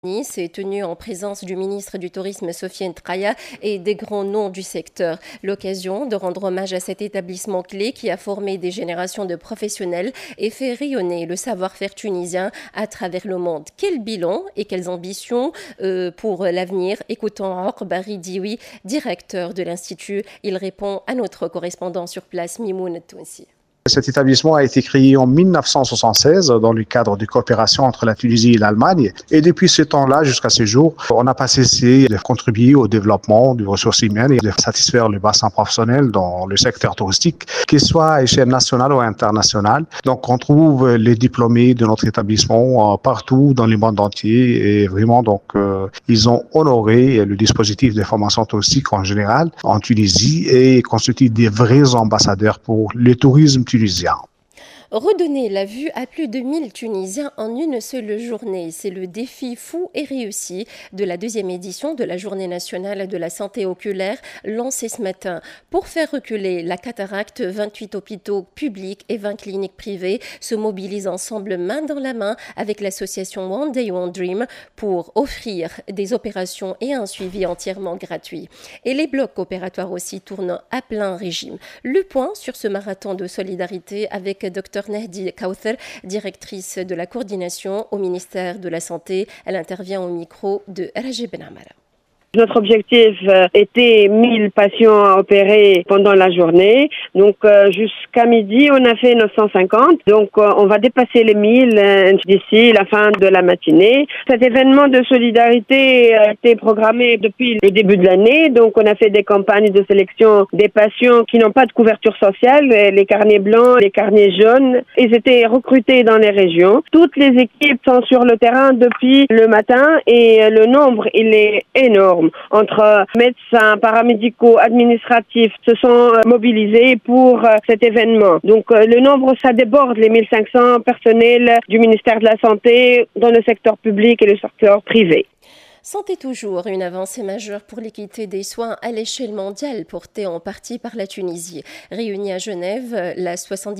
s'est tenu en présence du ministre du Tourisme Sofiane Traya et des grands noms du secteur. L'occasion de rendre hommage à cet établissement clé qui a formé des générations de professionnels et fait rayonner le savoir-faire tunisien à travers le monde. Quel bilan et quelles ambitions pour l'avenir? Écoutons Oqba Ridioui, directeur de l'Institut. Il répond à notre correspondant sur place, Mimoun Tounsi. Cet établissement a été créé en 1976 dans le cadre de coopération entre la Tunisie et l'Allemagne. Et depuis ce temps-là jusqu'à ce jour, on n'a pas cessé de contribuer au développement des ressources humaines et de satisfaire le bassin professionnel dans le secteur touristique, qu'il soit à échelle nationale ou internationale. Donc on trouve les diplômés de notre établissement partout dans le monde entier et vraiment ils ont honoré le dispositif de formation touristique en général en Tunisie et constituent des vrais ambassadeurs pour le tourisme tunisien. Redonner la vue à plus de 1000 Tunisiens en une seule journée, c'est le défi fou et réussi de la deuxième édition de la Journée nationale de la santé oculaire lancée ce matin. Pour faire reculer la cataracte, 28 hôpitaux publics et 20 cliniques privées se mobilisent ensemble main dans la main avec l'association One Day One Dream pour offrir des opérations et un suivi entièrement gratuit. Et les blocs opératoires aussi tournent à plein régime. Le point sur ce marathon de solidarité avec Dr Nahdi Kauthar, directrice de la coordination au ministère de la Santé. Elle intervient au micro de Rajib Ben Amara. Notre objectif était 1000 patients à opérer pendant la journée. Donc jusqu'à midi, on a fait 950. Donc on va dépasser les 1000 d'ici la fin de la matinée. Cet événement de solidarité a été programmé depuis le début de l'année. Donc on a fait des campagnes de sélection des patients qui n'ont pas de couverture sociale, les carnets blancs, les carnets jaunes. Ils étaient recrutés dans les régions. Toutes les équipes sont sur le terrain depuis le matin et le nombre, il est énorme. Entre médecins, paramédicaux, administratifs se sont mobilisés pour cet événement. Donc le nombre, ça déborde les 1500 personnels du ministère de la Santé dans le secteur public et le secteur privé. Santé toujours, une avancée majeure pour l'équité des soins à l'échelle mondiale portée en partie par la Tunisie. Réunie à Genève, la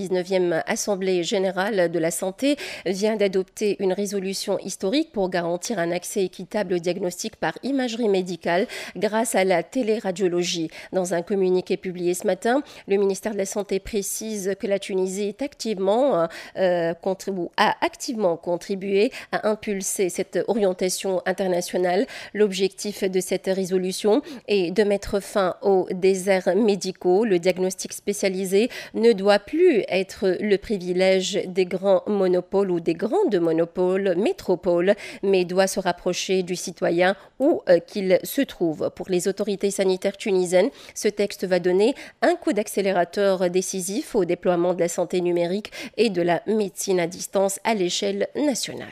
79e Assemblée générale de la santé vient d'adopter une résolution historique pour garantir un accès équitable au diagnostic par imagerie médicale grâce à la téléradiologie. Dans un communiqué publié ce matin, le ministère de la Santé précise que la Tunisie a activement contribué à impulser cette orientation internationale. L'objectif de cette résolution est de mettre fin aux déserts médicaux. Le diagnostic spécialisé ne doit plus être le privilège des grands monopoles ou des grandes monopoles, métropoles, mais doit se rapprocher du citoyen où qu'il se trouve. Pour les autorités sanitaires tunisiennes, ce texte va donner un coup d'accélérateur décisif au déploiement de la santé numérique et de la médecine à distance à l'échelle nationale.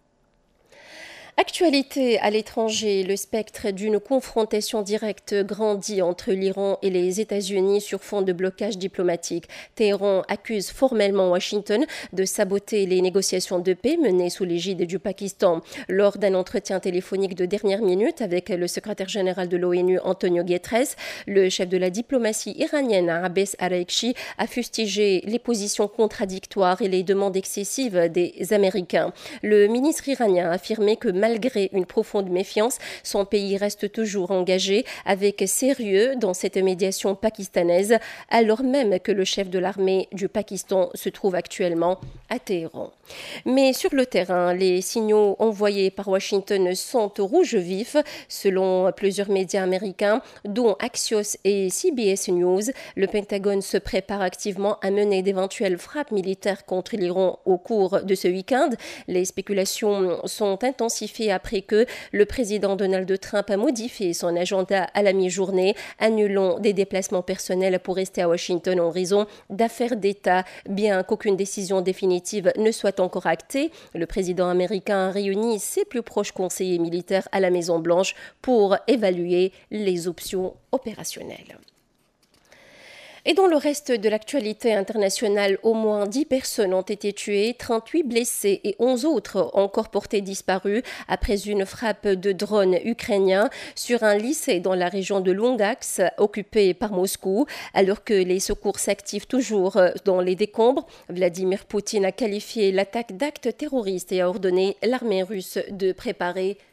Actualité à l'étranger, le spectre d'une confrontation directe grandit entre l'Iran et les États-Unis sur fond de blocage diplomatique. Téhéran accuse formellement Washington de saboter les négociations de paix menées sous l'égide du Pakistan. Lors d'un entretien téléphonique de dernière minute avec le secrétaire général de l'ONU, Antonio Guterres, le chef de la diplomatie iranienne, Abbas Araghchi, a fustigé les positions contradictoires et les demandes excessives des Américains. Le ministre iranien a affirmé que malgré une profonde méfiance, son pays reste toujours engagé avec sérieux dans cette médiation pakistanaise, alors même que le chef de l'armée du Pakistan se trouve actuellement à Téhéran. Mais sur le terrain, les signaux envoyés par Washington sont au rouge vif, selon plusieurs médias américains, dont Axios et CBS News. Le Pentagone se prépare activement à mener d'éventuelles frappes militaires contre l'Iran au cours de ce week-end. Les spéculations sont intensifiées après que le président Donald Trump a modifié son agenda à la mi-journée, annulant des déplacements personnels pour rester à Washington en raison d'affaires d'État, bien qu'aucune décision définitive ne soit encore actée. Le président américain a réuni ses plus proches conseillers militaires à la Maison-Blanche pour évaluer les options opérationnelles. Et dans le reste de l'actualité internationale, au moins 10 personnes ont été tuées, 38 blessées et 11 autres encore portées disparues après une frappe de drone ukrainien sur un lycée dans la région de Longax, occupé par Moscou. Alors que les secours s'activent toujours dans les décombres, Vladimir Poutine a qualifié l'attaque d'acte terroriste et a ordonné l'armée russe de préparer